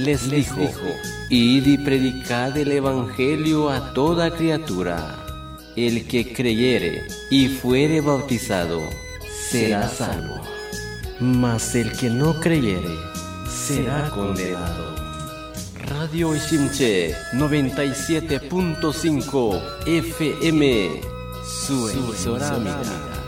les dijo: Id y predicad el evangelio a toda criatura. El que creyere y fuere bautizado será salvo, mas el que no creyere será condenado. Radio Ishimche 97.5 FM, su emisora amiga.